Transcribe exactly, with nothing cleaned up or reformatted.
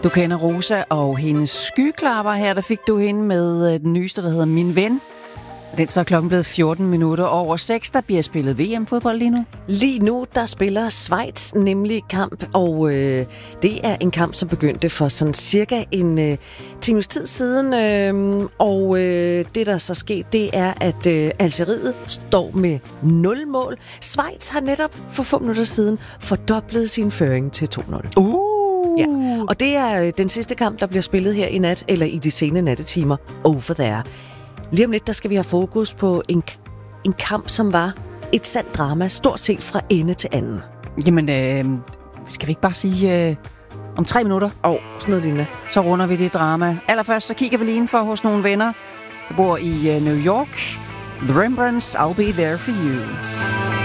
Du kender Rosa og hendes skyklapper. Her der fik du hende med den nyeste, der hedder Min Ven. Den så er klokken blevet fjorten minutter over seks. Der bliver spillet V M-fodbold lige nu. Lige nu, der spiller Schweiz nemlig kamp, og øh, det er en kamp, som begyndte for sådan cirka en øh, times tid siden. Øh, og øh, det, der så sket, det er, at øh, Algeriet står med nul mål. Schweiz har netop for få minutter siden fordoblet sin føring til to nul. Uh! Ja, og det er øh, den sidste kamp, der bliver spillet her i nat, eller i de sene nattetimer, over there. Lige om lidt, der skal vi have fokus på en, en kamp, som var et sandt drama, stort set fra ende til anden. Jamen, øh, skal vi ikke bare sige øh, om tre minutter? Og sådan noget lignende. Så runder vi det drama. Allerførst så kigger vi lige indenfor hos nogle venner, der bor i øh, New York. The Rembrandts, I'll Be There For You.